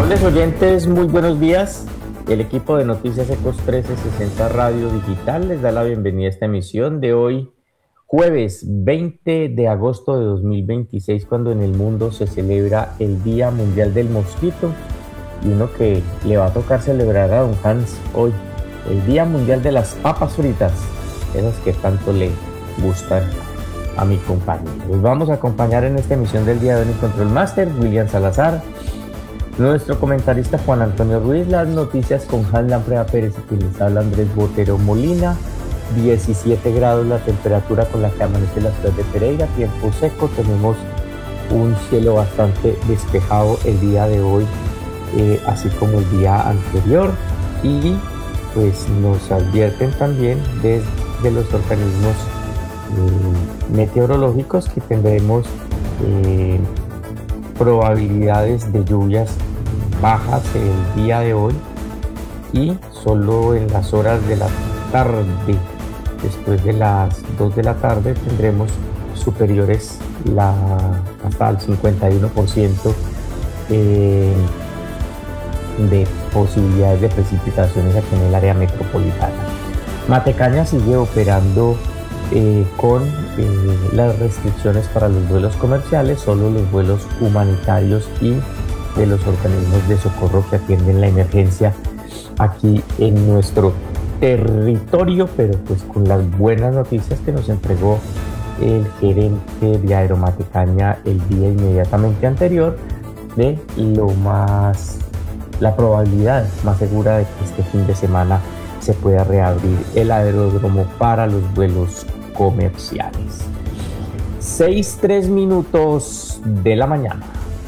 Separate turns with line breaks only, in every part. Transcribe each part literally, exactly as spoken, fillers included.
Amables oyentes, muy buenos días. El equipo de Noticias Ecos trescientos sesenta Radio Digital les da la bienvenida a esta emisión de hoy, jueves veinte de agosto de dos mil veintiséis, cuando en el mundo se celebra el Día Mundial del Mosquito, y uno que le va a tocar celebrar a don Hans hoy, el Día Mundial de las Papas Fritas, esas que tanto le gustan a mi compañero. Los vamos a acompañar en esta emisión del día de hoy en Control Master, William Salazar, nuestro comentarista Juan Antonio Ruiz, las noticias con Hans Lampreda Pérez y quien les habla Andrés Botero Molina. Diecisiete grados la temperatura con la que amanece la ciudad de Pereira, tiempo seco, tenemos un cielo bastante despejado el día de hoy, eh, así como el día anterior, y pues nos advierten también desde los organismos eh, meteorológicos que tendremos eh, probabilidades de lluvias bajas el día de hoy, y solo en las horas de la tarde, después de las dos de la tarde, tendremos superiores la, hasta el cincuenta y uno por ciento eh, de posibilidades de precipitaciones aquí en el área metropolitana. Matecaña sigue operando eh, con eh, las restricciones para los vuelos comerciales, solo los vuelos humanitarios y de los organismos de socorro que atienden la emergencia aquí en nuestro territorio, pero pues con las buenas noticias que nos entregó el gerente de Aeromatecaña el día inmediatamente anterior, de lo más, la probabilidad más segura de que este fin de semana se pueda reabrir el aeródromo para los vuelos comerciales. seis, tres minutos de la mañana.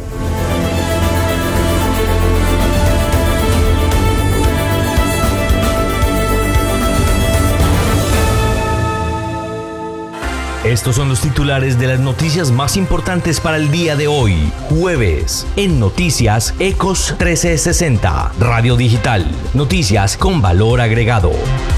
Estos son los titulares de las noticias más importantes para el día de hoy, jueves, en Noticias Ecos trescientos sesenta, Radio Digital, noticias con valor agregado.